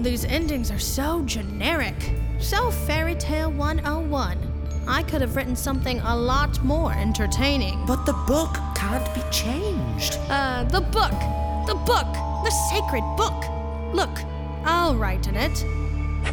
These endings are so generic. So Fairy Tale 101. I could have written something a lot more entertaining. But the book can't be changed. The book. The sacred book. Look, I'll write in it.